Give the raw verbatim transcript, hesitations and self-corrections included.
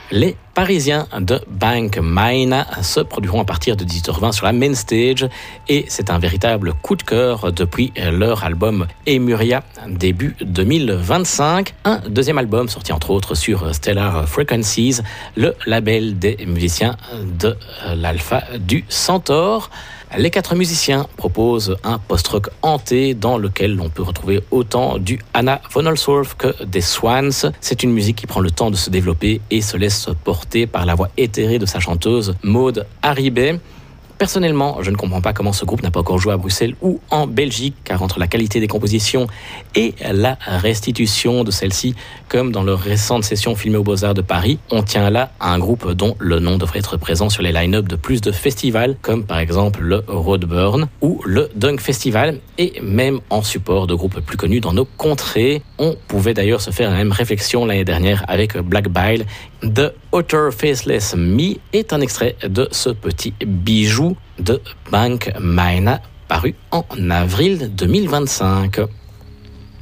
Les Parisiens de Bank Mine se produiront à partir de dix-huit heures vingt sur la Main Stage et c'est un véritable coup de cœur depuis leur album Emuria début deux mille vingt-cinq. Un deuxième album sorti entre autres sur Stellar Frequencies, le label des musiciens de l'Alpha du Centaure. Les quatre musiciens proposent un post-rock hanté dans lequel on peut retrouver autant du Anna von Holzhorf que des Swans. C'est une musique qui prend le temps de se développer et se laisse porter par la voix éthérée de sa chanteuse Maud Haribey. Personnellement, je ne comprends pas comment ce groupe n'a pas encore joué à Bruxelles ou en Belgique, car entre la qualité des compositions et la restitution de celles-ci, comme dans leur récente session filmée aux Beaux-Arts de Paris, on tient là à un groupe dont le nom devrait être présent sur les line-up de plus de festivals, comme par exemple le Roadburn ou le Dunk Festival, et même en support de groupes plus connus dans nos contrées. On pouvait d'ailleurs se faire la même réflexion l'année dernière avec Black Bile. The Utter Faceless Me est un extrait de ce petit bijou de Bank Mine paru en avril deux mille vingt-cinq.